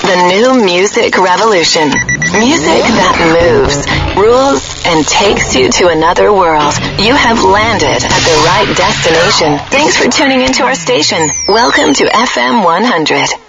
The new music revolution. Music that moves, rules, and takes you to another world. You have landed at the right destination. Thanks for tuning into our station. Welcome to FM 100.